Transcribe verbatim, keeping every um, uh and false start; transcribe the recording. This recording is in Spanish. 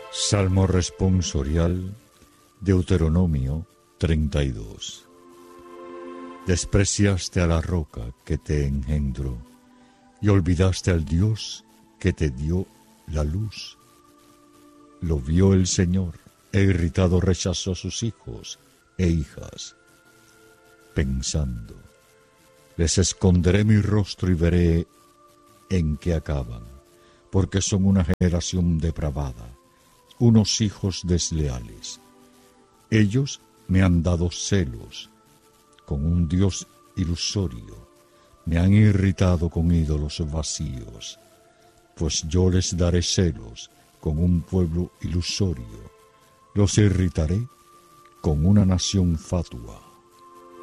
Salmo responsorial, Deuteronomio treinta y dos. Despreciaste a la roca que te engendró, y olvidaste al Dios que te dio la luz. Lo vio el Señor, e irritado rechazó a sus hijos e hijas, pensando, les esconderé mi rostro y veré en qué acaban, porque son una generación depravada, unos hijos desleales. Ellos me han dado celos con un Dios ilusorio, me han irritado con ídolos vacíos, pues yo les daré celos con un pueblo ilusorio, los irritaré con una nación fatua.